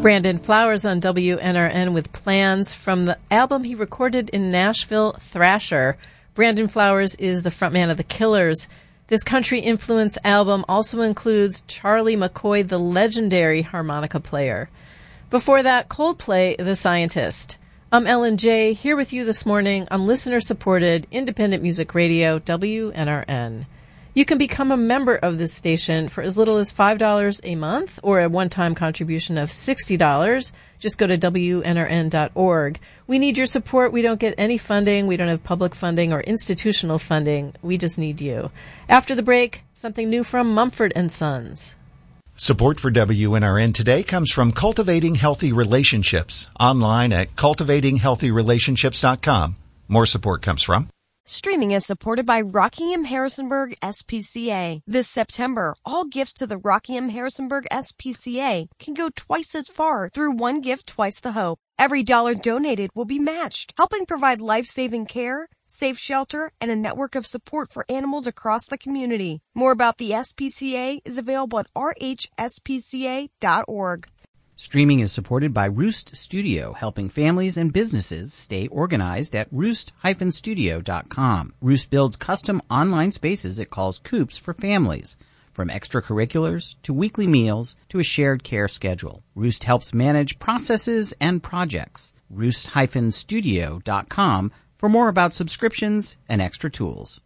Brandon Flowers on WNRN with Plans from the album he recorded in Nashville, Thrasher. Brandon Flowers is the frontman of The Killers. This country-influenced album also includes Charlie McCoy, the legendary harmonica player. Before that, Coldplay, The Scientist. I'm Ellen J, here with you this morning on listener-supported independent music radio, WNRN. You can become a member of this station for as little as $5 a month or a one-time contribution of $60. Just go to WNRN.org. We need your support. We don't get any funding. We don't have public funding or institutional funding. We just need you. After the break, something new from Mumford & Sons. Support for WNRN today comes from Cultivating Healthy Relationships, online at cultivatinghealthyrelationships.com. More support comes from Streaming is supported by Rockingham Harrisonburg SPCA. This September, all gifts to the Rockingham Harrisonburg SPCA can go twice as far through One Gift, Twice the Hope. Every dollar donated will be matched, helping provide life-saving care, safe shelter, and a network of support for animals across the community. More about the SPCA is available at rhspca.org. Streaming is supported by Roost Studio, helping families and businesses stay organized at roost-studio.com. Roost builds custom online spaces it calls coops for families, from extracurriculars to weekly meals to a shared care schedule. Roost helps manage processes and projects. Roost-studio.com for more about subscriptions and extra tools.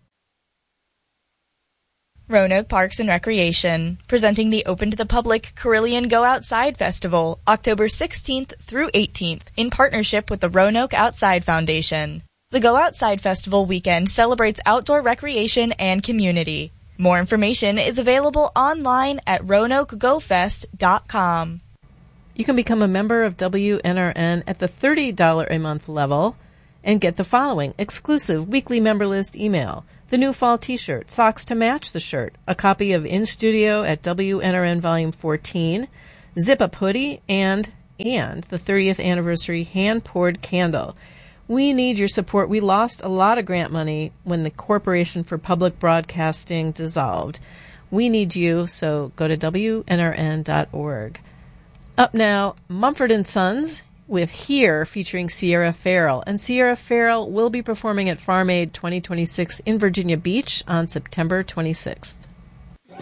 Roanoke Parks and Recreation, presenting the open to the public Carillion Go Outside Festival, October 16th through 18th, in partnership with the Roanoke Outside Foundation. The Go Outside Festival weekend celebrates outdoor recreation and community. More information is available online at RoanokeGoFest.com. You can become a member of WNRN at the $30 a month level and get the following: exclusive weekly member list email, the new fall t-shirt, socks to match the shirt, a copy of In Studio at WNRN Volume 14, zip-up hoodie, and the 30th anniversary hand-poured candle. We need your support. We lost a lot of grant money when the Corporation for Public Broadcasting dissolved. We need you, so go to WNRN.org. Up now, Mumford & Sons with Here, featuring Sierra Farrell. And Sierra Farrell will be performing at Farm Aid 2026 in Virginia Beach on September 26th.